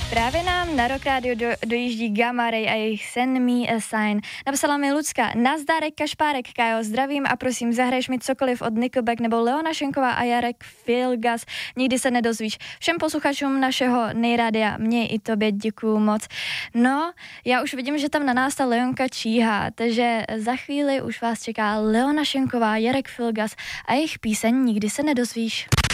Právě nám na Rock Radio dojíždí Gamma Ray a jejich Send Me a Sign. Napsala mi Lucka: Nazdárek, Kašpárek, Kájo, zdravím a prosím, zahraješ mi cokoliv od Nickelback nebo Leona Schenková a Jarek Filgas. Nikdy se nedozvíš. Všem posluchačům našeho nejrádia, mě i tobě děkuju moc. No, já už vidím, že tam na nás ta Leonka číhá, takže za chvíli už vás čeká Leona Schenková, Jarek Filgas a jejich píseň Nikdy se nedozvíš.